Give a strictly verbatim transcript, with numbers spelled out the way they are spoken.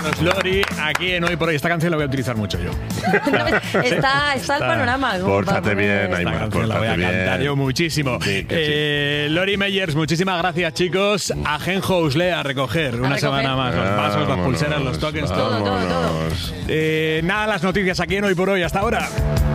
Carlos Lori, aquí en Hoy por Hoy. Esta canción la voy a utilizar mucho yo. está, está el panorama. Pórtate bien, Esta Aimar, canción la voy a pórtate cantar bien. yo muchísimo. Sí, que eh, Lori Meyers, muchísimas gracias, chicos. A Genjo Usle a recoger una recoger. semana más. Los vasos, las Vámonos, pulseras, los tokens, todo. todo, todo. vámonos. Eh, nada, las noticias aquí en Hoy por Hoy. Hasta ahora.